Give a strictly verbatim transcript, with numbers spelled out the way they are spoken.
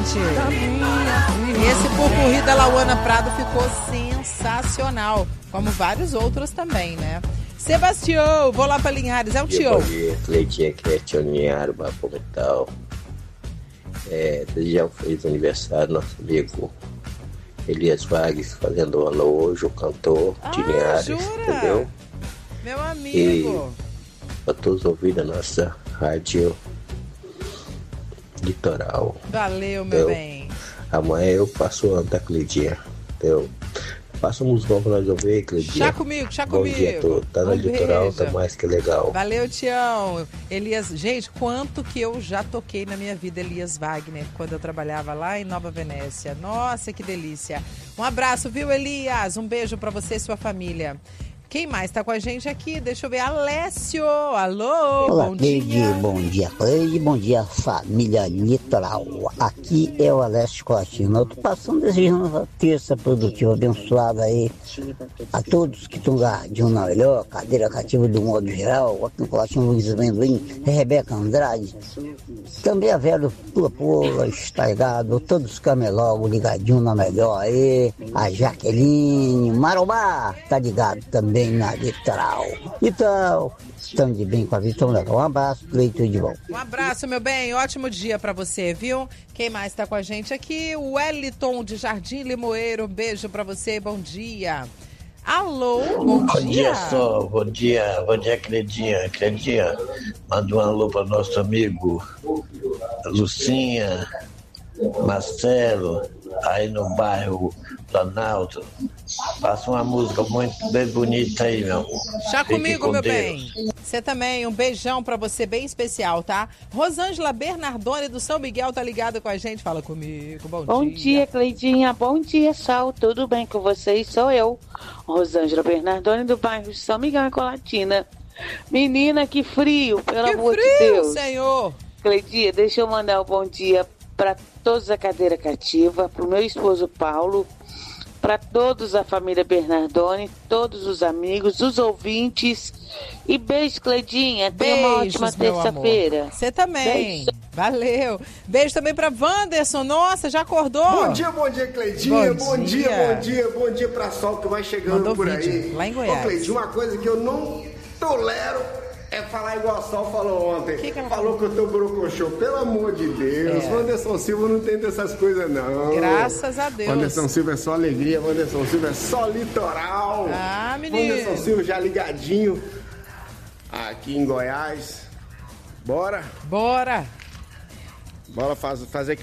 gente. Esse pupurri da Lauana Prado ficou sensacional, como vários outros também, né? Sebastião, vou lá para Linhares, é o Tião. Bom dia, Cleitinha, aqui é Tião Linhares, Bapometal. É, já fez aniversário nosso amigo Elias Vargas, fazendo ano hoje, o cantor de ah, Linhares, jura? entendeu? Meu amigo. E para todos ouvirem a nossa rádio Litoral. Valeu, meu entendeu? bem. Amanhã eu passo o ano da Cleidinha, entendeu? Passa um música pra nós ouvir, Cleidinha. Chá comigo, chá Bom comigo. dia a todos. Tá na Um Litoral, beijo. tá mais que legal. Valeu, Tião. Elias, gente, quanto que eu já toquei na minha vida Elias Wagner, quando eu trabalhava lá em Nova Venécia. Nossa, que delícia. Um abraço, viu, Elias? Um beijo pra você e sua família. Quem mais tá com a gente aqui? Deixa eu ver. Alessio, alô, Olá, bom Cleide, dia. bom dia, Cleide, bom dia, família Litoral. Aqui é o Alessio Cotina. Eu tô passando desejando uma terça produtiva abençoada aí a todos que estão lá de uma melhor, cadeira cativa do modo geral, aqui no Colatinho Luiz Amendoim, Rebeca Andrade, também a velha Pula Pula, está ligado, todos os camelogos ligadinho na melhor aí, a Jaqueline, Maromá, tá ligado também na Litoral. Então, estamos de bem com a vida, estamos legal. Um abraço, Cleiton de volta. Um abraço, meu bem. Ótimo dia pra você, viu? Quem mais tá com a gente aqui? O Wellington de Jardim Limoeiro. Um beijo pra você. Bom dia. Alô, bom, bom dia. dia, Sol. Bom dia, bom dia, Cledinha. Cledinha, manda um alô para nosso amigo Lucinha, Marcelo, aí no bairro Planalto. Passa uma música muito bem bonita aí, meu. Já Fique comigo, com meu Deus. bem. Você também, um beijão pra você bem especial, tá? Rosângela Bernardoni do São Miguel tá ligada com a gente. Fala comigo, bom, bom dia. Bom dia, Cleidinha. Bom dia, Sol. Tudo bem com vocês? Sou eu, Rosângela Bernardoni do bairro São Miguel, em Colatina. Menina, que frio, pelo que amor frio, de Deus. Senhor. Cleidinha, deixa eu mandar um bom dia para todos a cadeira cativa, pro meu esposo Paulo, para todos a família Bernardoni, todos os amigos, os ouvintes. E beijo, Cleidinha. Tenha uma ótima terça-feira. Você também. Beijo. Valeu. Beijo também pra Wanderson. Nossa, já acordou? Bom dia, bom dia, Cleidinha. Bom, bom dia. dia, bom dia, bom dia pra Sol que vai chegando Mandou por vídeo, aí. lá em Goiás. Ô, Cleidinha, uma coisa que eu não tolero é falar igual a Sol falou ontem. Que que ela falou que eu tô brocochô. Pelo amor de Deus. É. Wanderson Silva não tem dessas coisas, não. Graças a Deus. Wanderson Silva é só alegria. Wanderson Silva é só litoral. Ah, menino. Wanderson Silva já ligadinho aqui em Goiás. Bora? Bora. Bora faz, fazer